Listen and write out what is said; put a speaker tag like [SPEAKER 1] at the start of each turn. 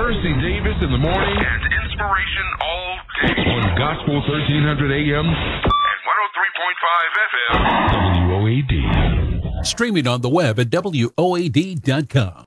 [SPEAKER 1] Percy Davis in the morning.
[SPEAKER 2] And inspiration all day.
[SPEAKER 1] On Gospel 1300 AM.
[SPEAKER 2] And 103.5 FM.
[SPEAKER 1] WOAD.
[SPEAKER 3] Streaming on the web at WOAD.com.